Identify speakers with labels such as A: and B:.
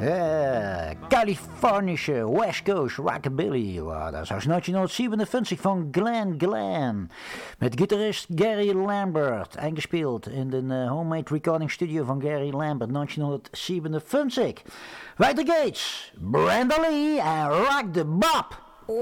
A: Californische West Coast Rockabilly. Wow, dat is aus 1957 van Glen Glenn. Met gitarist Gary Lambert. Eingespeeld in de homemade recording studio van Gary Lambert 1957. Weiter geht's. Brenda Lee en Rock the Bop.